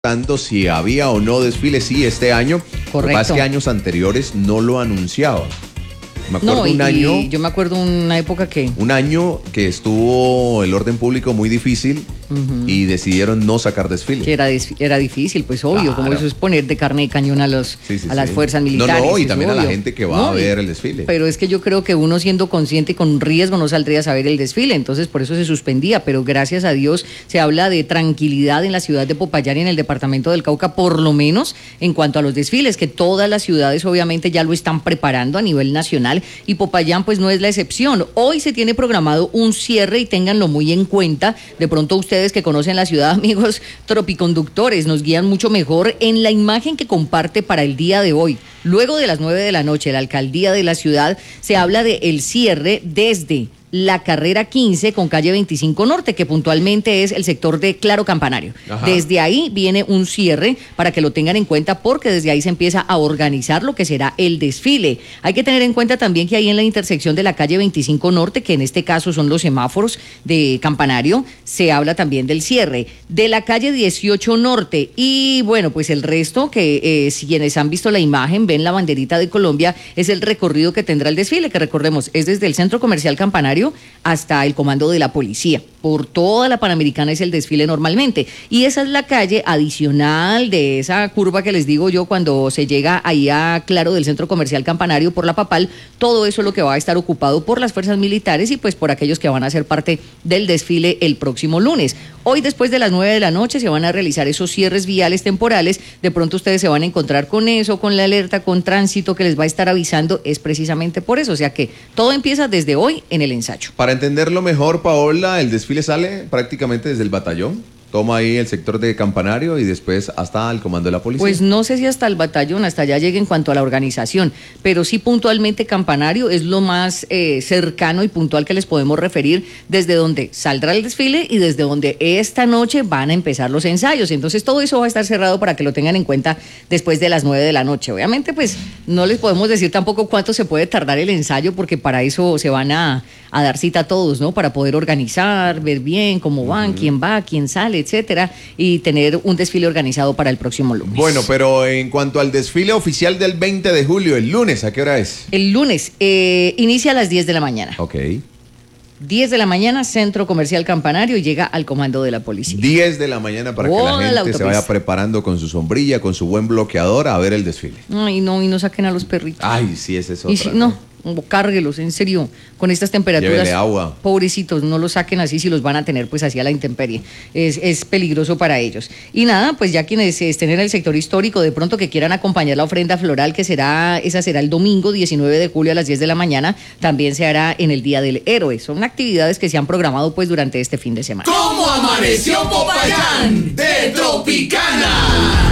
Tanto si había o no desfile, sí, este año. Correcto. Lo que pasa es que años anteriores no lo anunciaban. Me acuerdo yo me acuerdo una época que... Un año que estuvo el orden público muy difícil y decidieron no sacar desfile. Que era difícil, pues obvio, Claro. como eso es poner de carne de cañón a las fuerzas militares. No, y también a la gente que va a ver el desfile. Pero es que yo creo que uno siendo consciente y con riesgo no saldría a saber el desfile, entonces por eso se suspendía, pero gracias a Dios se habla de tranquilidad en la ciudad de Popayán y en el departamento del Cauca, por lo menos en cuanto a los desfiles, que todas las ciudades obviamente ya lo están preparando a nivel nacional y Popayán pues no es la excepción. Hoy se tiene programado un cierre y ténganlo muy en cuenta, de pronto ustedes que conocen la ciudad, amigos tropiconductores, nos guían mucho mejor en la imagen que comparte para el día de hoy. Luego de las 9 de la noche, la alcaldía de la ciudad se habla de el cierre desde la carrera 15 con calle 25 Norte, que puntualmente es el sector de Claro Campanario. Ajá. Desde ahí viene un cierre para que lo tengan en cuenta, porque desde ahí se empieza a organizar lo que será el desfile. Hay que tener en cuenta también que ahí en la intersección de la calle 25 Norte, que en este caso son los semáforos de Campanario, se habla también del cierre de la calle 18 Norte. Y bueno, pues el resto, que si quienes han visto la imagen, ven la banderita de Colombia, es el recorrido que tendrá el desfile, que recordemos, es desde el Centro Comercial Campanario hasta el comando de la policía. Por toda la Panamericana es el desfile normalmente. Y esa es la calle adicional de esa curva que les digo yo cuando se llega ahí a Claro del Centro Comercial Campanario por la Papal. Todo eso es lo que va a estar ocupado por las fuerzas militares y pues por aquellos que van a ser parte del desfile el próximo lunes. Hoy después de las 9 de la noche se van a realizar esos cierres viales temporales. De pronto ustedes se van a encontrar con eso, con la alerta, con tránsito que les va a estar avisando. Es precisamente por eso. O sea que todo empieza desde hoy en el ensayo. Para entenderlo mejor, Paola, el desfile sale prácticamente desde el batallón. Toma ahí el sector de Campanario y después hasta el comando de la policía. Pues no sé si hasta el batallón, hasta allá llegue en cuanto a la organización, pero sí puntualmente Campanario es lo más cercano y puntual que les podemos referir, desde donde saldrá el desfile y desde donde esta noche van a empezar los ensayos. Entonces todo eso va a estar cerrado para que lo tengan en cuenta después de las 9 de la noche. Obviamente pues no les podemos decir tampoco cuánto se puede tardar el ensayo, porque para eso se van a dar cita a todos, ¿no? Para poder organizar, ver bien cómo van, quién va, quién sale, etcétera, y tener un desfile organizado para el próximo lunes. Bueno, pero en cuanto al desfile oficial del 20 de julio, el lunes, ¿a qué hora es? El lunes inicia a las 10 de la mañana. Ok. 10 de la mañana, Centro Comercial Campanario, y llega al comando de la policía. 10 de la mañana para que la gente se vaya preparando con su sombrilla, con su buen bloqueador a ver el desfile. Ay, no, y no saquen a los perritos. Ay, sí, ese es otra. Y si, no, cárguelos, en serio, con estas temperaturas. Llévele agua. Pobrecitos, no los saquen así si los van a tener pues así a la intemperie. Es peligroso para ellos. Y nada, pues ya quienes estén en el sector histórico, de pronto que quieran acompañar la ofrenda floral, esa será el domingo 19 de julio a las 10 de la mañana, también se hará en el Día del Héroe. Son actividades que se han programado pues durante este fin de semana. ¿Cómo amaneció Popayán? De Tropicana.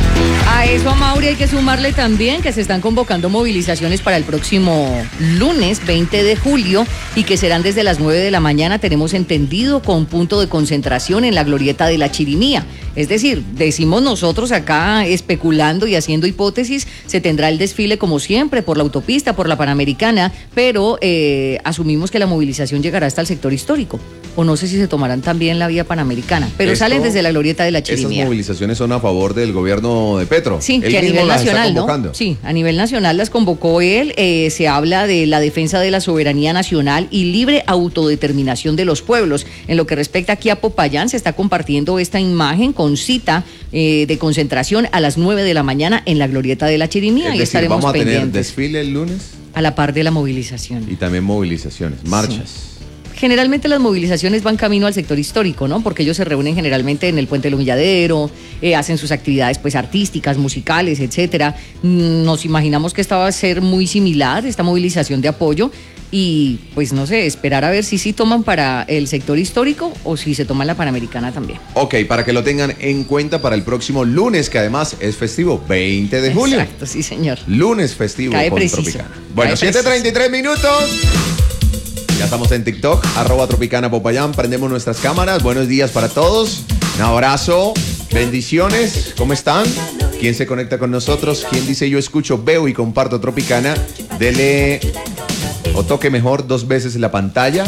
A eso, a Mauri, hay que sumarle también que se están convocando movilizaciones para el próximo lunes 20 de julio y que serán desde las 9 de la mañana, tenemos entendido, con punto de concentración en la glorieta de la Chirimía. Es decir, decimos nosotros acá especulando y haciendo hipótesis, se tendrá el desfile como siempre por la autopista, por la Panamericana, pero asumimos que la movilización llegará hasta el sector histórico. O no sé si se tomarán también la vía Panamericana, pero salen desde la glorieta de la Chirimía. Estas movilizaciones son a favor del gobierno de Petro. Sí, que a nivel nacional, ¿no? Sí, a nivel nacional las convocó él. Se habla de la defensa de la soberanía nacional y libre autodeterminación de los pueblos. En lo que respecta aquí a Popayán, se está compartiendo esta imagen con cita de concentración a las 9 de la mañana en la glorieta de la Chirimía. Y estaremos vamos a tener desfile el lunes. A la par de la movilización. Y también movilizaciones, marchas. Sí. Generalmente las movilizaciones van camino al sector histórico, ¿no? Porque ellos se reúnen generalmente en el Puente del Humilladero, hacen sus actividades pues artísticas, musicales, etcétera. Nos imaginamos que esta va a ser muy similar, esta movilización de apoyo, y pues no sé, esperar a ver si sí toman para el sector histórico o si se toman la Panamericana también. Ok, para que lo tengan en cuenta para el próximo lunes, que además es festivo, 20 de julio. Exacto, sí señor. Lunes festivo con Tropicana. Bueno, 7:33 minutos. Ya estamos en TikTok, @Tropicana Popayán, prendemos nuestras cámaras. Buenos días para todos, un abrazo, bendiciones, ¿cómo están? ¿Quién se conecta con nosotros? ¿Quién dice yo escucho, veo y comparto Tropicana? Dele o toque mejor 2 veces la pantalla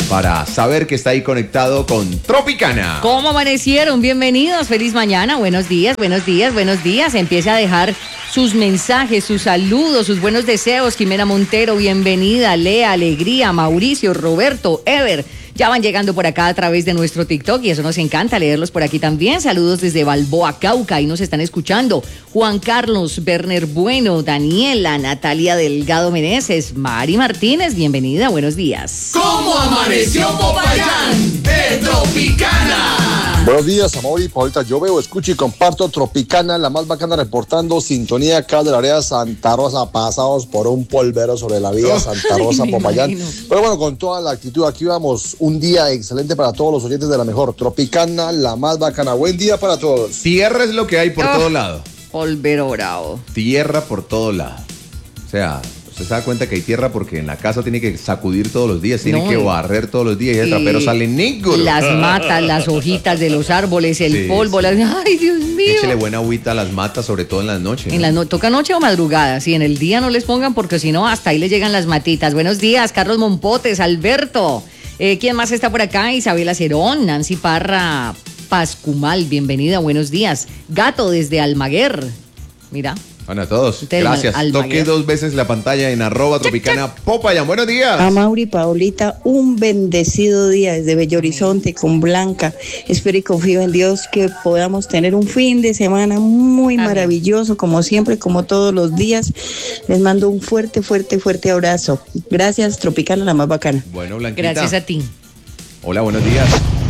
para saber que está ahí conectado con Tropicana. ¿Cómo amanecieron? Bienvenidos, feliz mañana, buenos días, buenos días, buenos días. Empiece a dejar sus mensajes, sus saludos, sus buenos deseos. Jimena Montero, bienvenida. Lea, Alegría, Mauricio, Roberto, Ever. Ya van llegando por acá a través de nuestro TikTok y eso nos encanta leerlos por aquí también. Saludos desde Balboa, Cauca, ahí nos están escuchando. Juan Carlos, Berner Bueno, Daniela, Natalia Delgado Meneses, Mari Martínez, bienvenida, buenos días. ¿Cómo amaneció Popayán? De Tropicana. Buenos días, amor y Paulita. Yo veo, escucho y comparto Tropicana, la más bacana, reportando sintonía acá de la área Santa Rosa, pasados por un polvero sobre la vía Santa Rosa, Popayán. Pero bueno, con toda la actitud, aquí vamos. Un día excelente para todos los oyentes de la mejor. Tropicana, la más bacana. Buen día para todos. Tierra es lo que hay por todo lado. Polvero bravo. Tierra por todo lado. O sea, usted se da cuenta que hay tierra porque en la casa tiene que sacudir todos los días, tiene que barrer todos los días y el trapero sale negro. Las matas, las hojitas de los árboles, el polvo. ¡Ay, Dios mío! Échele buena agüita a las matas, sobre todo en las noches. ¿Toca noche o madrugada? Sí, en el día no les pongan porque si no, hasta ahí le llegan las matitas. Buenos días, Carlos Mompotes, Alberto. ¿Quién más está por acá? Isabela Cerón, Nancy Parra Pascumal, bienvenida, buenos días. Gato desde Almaguer, mira. Bueno, a todos, gracias. Toqué 2 veces la pantalla en @Tropicana Popayán. Buenos días. A Mauri y Paulita, un bendecido día desde Bello Horizonte con Blanca. Espero y confío en Dios que podamos tener un fin de semana muy maravilloso, como siempre, como todos los días. Les mando un fuerte, fuerte, fuerte abrazo. Gracias, Tropicana, la más bacana. Bueno, Blanquita. Gracias a ti. Hola, buenos días.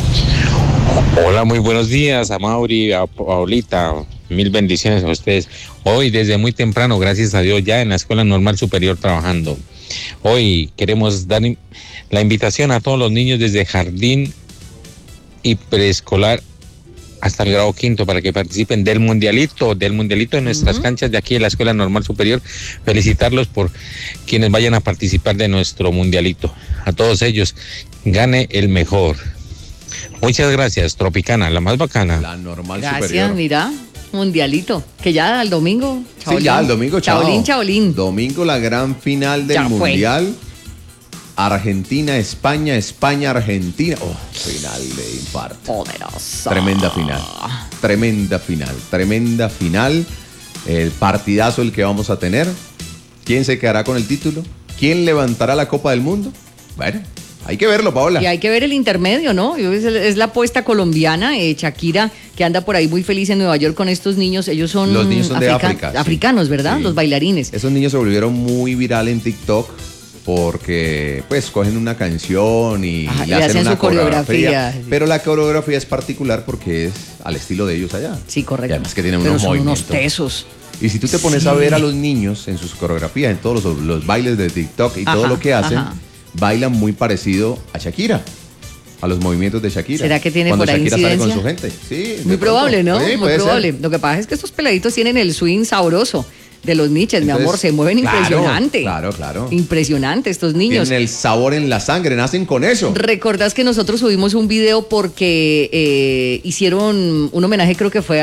Hola, muy buenos días a Mauri, a Paulita. Mil bendiciones a ustedes. Hoy desde muy temprano, gracias a Dios, ya en la Escuela Normal Superior trabajando. Hoy queremos dar la invitación a todos los niños desde jardín y preescolar hasta el grado 5 para que participen del mundialito en nuestras canchas de aquí en la Escuela Normal Superior. Felicitarlos por quienes vayan a participar de nuestro mundialito. A todos ellos, gane el mejor. Muchas gracias, Tropicana, la más bacana. La Normal Gracias, Superior. Mira, mundialito, que ya el domingo. Sí, ya el domingo, chao. Chaolín. Domingo la gran final del Ya fue. mundial. Argentina, España, España, Argentina. Oh, final de infarto. Poderosa. Tremenda final. Tremenda final. Tremenda final. El partidazo el que vamos a tener. ¿Quién se quedará con el título? ¿Quién levantará la Copa del Mundo? Bueno, hay que verlo, Paola. Y hay que ver el intermedio, ¿no? Es la apuesta colombiana, Shakira, que anda por ahí muy feliz en Nueva York con estos niños. Ellos son, Los niños son de África. Africanos, ¿verdad? Sí. Los bailarines. Esos niños se volvieron muy viral en TikTok porque pues cogen una canción y le hacen una su coreografía. Pero la coreografía es particular porque es al estilo de ellos allá. Sí, correcto. Y además que tienen Pero unos son movimientos. unos tesos. Y si tú te pones a ver a los niños en sus coreografías, en todos los bailes de TikTok y todo lo que hacen, bailan muy parecido a Shakira, a los movimientos de Shakira. ¿Será que tiene cuando por ahí Shakira sale con incidencia? su gente. Sí, Muy probable, ¿no? Sí, muy probable. Lo que pasa es que estos peladitos tienen el swing sabroso de los niches, mi amor, se mueven impresionante. Claro. Impresionante estos niños. Tienen el sabor en la sangre, nacen con eso. ¿Recordás que nosotros subimos un video porque hicieron un homenaje, creo que fue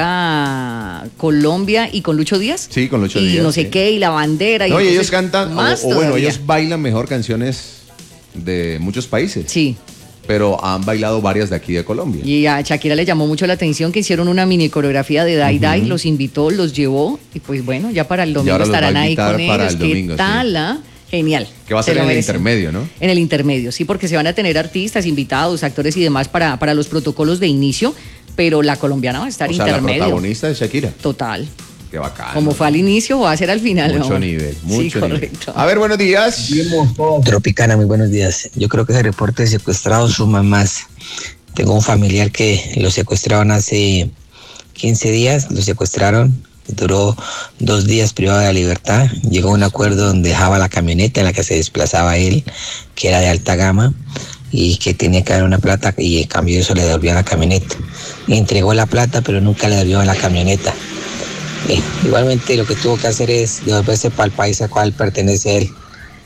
a Colombia y con Lucho Díaz? Sí, con Lucho Díaz. Y no sé qué, y la bandera. No, y entonces, ellos cantan, más o bueno, todavía. ellos bailan mejor canciones de muchos países. Sí. Pero han bailado varias de aquí de Colombia. Y a Shakira le llamó mucho la atención que hicieron una mini coreografía de Dai Dai, los invitó, los llevó, y pues bueno, ya para el domingo ahora los estarán va a ahí invitar con para ellos. el ¿Qué domingo, tal? sí. ¿Ah? Genial. Que va a Se ser lo en el merecen. intermedio, ¿no? En el intermedio, sí, porque se van a tener artistas, invitados, actores y demás para los protocolos de inicio, pero la colombiana va a estar O sea, intermedio. la protagonista es Shakira. Total. Qué bacán. Como fue al inicio, va a ser al final. Mucho ¿no? nivel, Sí, mucho nivel. correcto. A ver, buenos días. Tropicana, muy buenos días. Yo creo que ese reporte de secuestrados suma más. Tengo un familiar que lo secuestraron hace 15 días, lo secuestraron, duró 2 días privado de la libertad, llegó a un acuerdo donde dejaba la camioneta en la que se desplazaba él, que era de alta gama, y que tenía que dar una plata y en cambio de eso le devolvían la camioneta. Le entregó la plata, pero nunca le devolvió la camioneta. Igualmente lo que tuvo que hacer es devolverse para el país al cual pertenece él.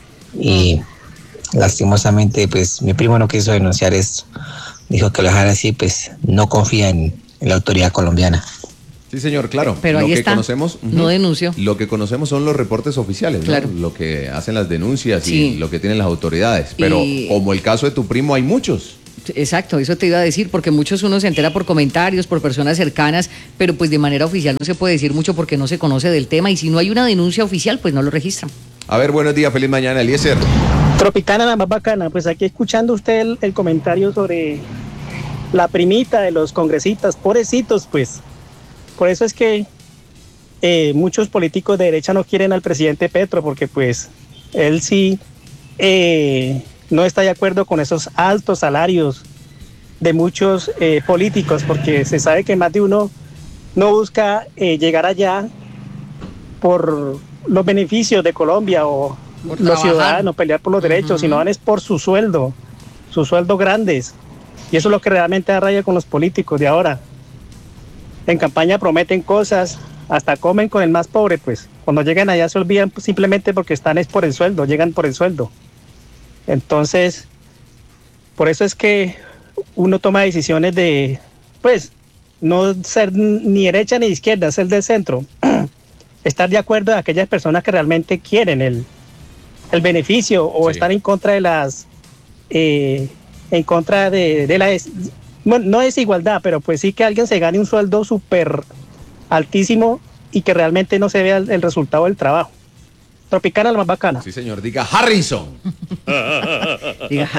Y lastimosamente, pues mi primo no quiso denunciar esto. Dijo que lo dejara así, pues no confía en la autoridad colombiana. Sí, señor, claro. Pero ahí está. Conocemos, no denunció. Lo que conocemos son los reportes oficiales, claro. ¿no? Lo que hacen las denuncias y lo que tienen las autoridades. Pero como el caso de tu primo, hay muchos. Exacto, eso te iba a decir, porque muchos uno se entera por comentarios, por personas cercanas, pero pues de manera oficial no se puede decir mucho porque no se conoce del tema y si no hay una denuncia oficial, pues no lo registran. A ver, buenos días, feliz mañana, Eliezer. Tropicana, la más bacana, pues aquí escuchando usted el comentario sobre la primita de los congresistas, pobrecitos, pues. Por eso es que muchos políticos de derecha no quieren al presidente Petro, porque pues él sí no está de acuerdo con esos altos salarios de muchos políticos, porque se sabe que más de uno no busca llegar allá por los beneficios de Colombia o por los ciudadanos, pelear por los derechos, sino van es por sus sueldos grandes. Y eso es lo que realmente da raya con los políticos de ahora. En campaña prometen cosas, hasta comen con el más pobre, pues. Cuando llegan allá se olvidan simplemente porque están es por el sueldo, llegan por el sueldo. Entonces, por eso es que uno toma decisiones de, pues, no ser ni derecha ni izquierda, ser del centro. Estar de acuerdo de aquellas personas que realmente quieren el beneficio o estar en contra de las, en contra de la, bueno, no desigualdad, pero pues sí que alguien se gane un sueldo súper altísimo y que realmente no se vea el resultado del trabajo. Tropicana, la más bacana. Sí, señor, diga Harrison. Diga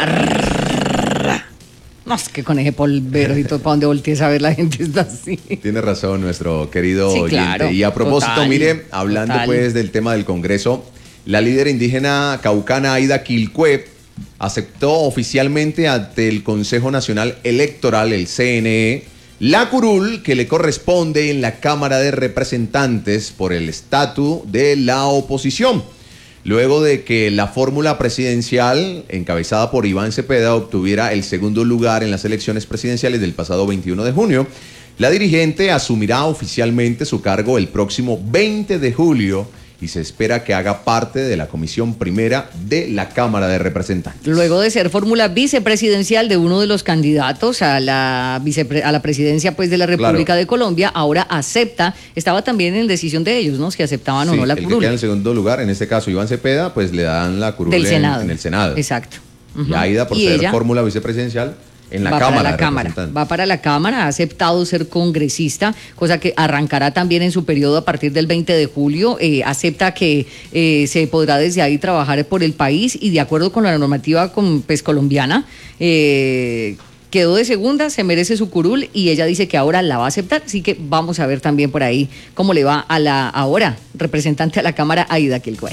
No, es que con ese polvero y todo, para donde voltees a ver la gente está así. Tiene razón nuestro querido oyente. Claro, y a propósito, total, mire, hablando pues del tema del Congreso, la líder indígena caucana Aida Quilcue aceptó oficialmente ante el Consejo Nacional Electoral, el CNE, la curul que le corresponde en la Cámara de Representantes por el estatus de la oposición. Luego de que la fórmula presidencial, encabezada por Iván Cepeda, obtuviera el segundo lugar en las elecciones presidenciales del pasado 21 de junio, la dirigente asumirá oficialmente su cargo el próximo 20 de julio y se espera que haga parte de la Comisión Primera de la Cámara de Representantes. Luego de ser fórmula vicepresidencial de uno de los candidatos a la presidencia pues de la República de Colombia, ahora acepta, estaba también en decisión de ellos, ¿no? Si aceptaban o no la curul. El que queda en el segundo lugar, en este caso Iván Cepeda, pues le dan la curul en el Senado. Exacto. Y Aida, por ser fórmula vicepresidencial, en la Cámara. Va para la Cámara, ha aceptado ser congresista, cosa que arrancará también en su periodo a partir del 20 de julio. Acepta que se podrá desde ahí trabajar por el país y de acuerdo con la normativa colombiana, quedó de segunda, se merece su curul y ella dice que ahora la va a aceptar. Así que vamos a ver también por ahí cómo le va a la ahora representante a la Cámara, Aida Quilcue.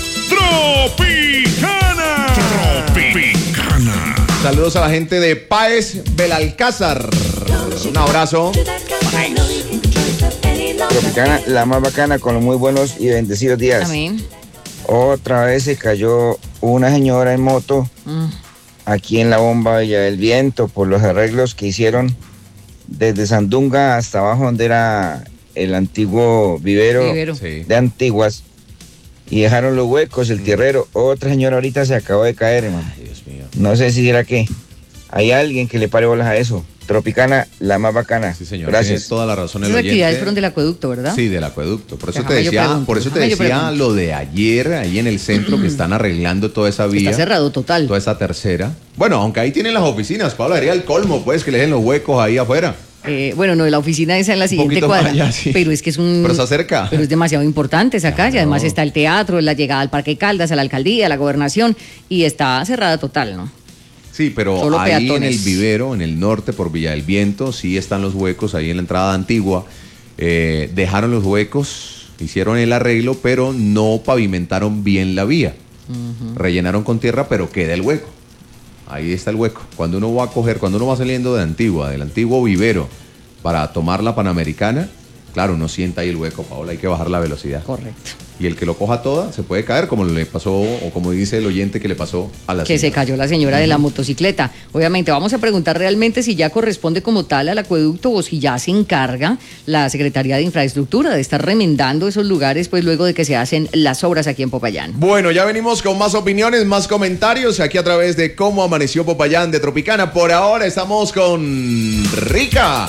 ¡Tropicana! ¡Tropicana! Saludos a la gente de Páez Belalcázar. Un abrazo. Tropicana, la más bacana, con los muy buenos y bendecidos días. Amén. Otra vez se cayó una señora en moto aquí en la bomba Villa del Viento por los arreglos que hicieron desde Sandunga hasta abajo donde era el antiguo vivero. De Antiguas. Y dejaron los huecos, el tierrero. Otra señora ahorita se acabó de caer, hermano. Dios mío. No sé si dirá que hay alguien que le pare bolas a eso. Tropicana, la más bacana. Sí, señor. Gracias. Tienes toda la razón el Esas oyente. actividades fueron del acueducto, ¿verdad? Sí, del acueducto. Por eso te decía lo de ayer, ahí en el centro, que están arreglando toda esa vía. Está cerrado total. Toda esa tercera. Bueno, aunque ahí tienen las oficinas, Pablo, haría el colmo, pues, que le dejen los huecos ahí afuera. Bueno, no, la oficina esa en la siguiente cuadra, allá, sí. Pero es que es un... Pero se acerca. Pero es demasiado importante esa calle, además está el teatro, la llegada al Parque Caldas, a la alcaldía, a la gobernación, y está cerrada total, ¿no? Sí, pero solo ahí peatones. En el vivero, en el norte, por Villa del Viento, sí están los huecos, ahí en la entrada antigua, dejaron los huecos, hicieron el arreglo, pero no pavimentaron bien la vía. Rellenaron con tierra, pero queda el hueco. Ahí está el hueco. Cuando uno va saliendo de Antigua, del antiguo vivero, para tomar la Panamericana, claro, uno sienta ahí el hueco, Paola, hay que bajar la velocidad. Correcto. Y el que lo coja toda se puede caer, como le pasó, o como dice el oyente que le pasó a la señora. Que se cayó la señora de la motocicleta. Obviamente, vamos a preguntar realmente si ya corresponde como tal al acueducto o si ya se encarga la Secretaría de Infraestructura de estar remendando esos lugares, pues luego de que se hacen las obras aquí en Popayán. Bueno, ya venimos con más opiniones, más comentarios aquí a través de Cómo Amaneció Popayán de Tropicana. Por ahora estamos con Rica.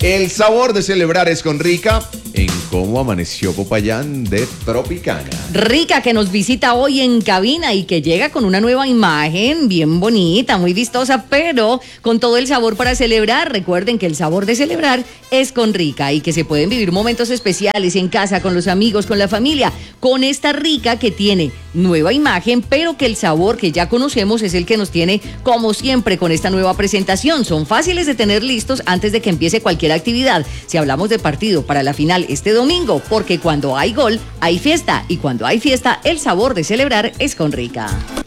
El sabor de celebrar es con Rica en Cómo Amaneció Popayán de Tropicana. Rica, que nos visita hoy en cabina y que llega con una nueva imagen bien bonita, muy vistosa, pero con todo el sabor para celebrar. Recuerden que el sabor de celebrar es con Rica y que se pueden vivir momentos especiales en casa, con los amigos, con la familia, con esta Rica que tiene nueva imagen, pero que el sabor que ya conocemos es el que nos tiene como siempre con esta nueva presentación. Son fáciles de tener listos antes de que empiece cualquier actividad. Si hablamos de partido para la final este domingo, porque cuando hay gol, hay fiesta, y cuando hay fiesta, el sabor de celebrar es con Rica.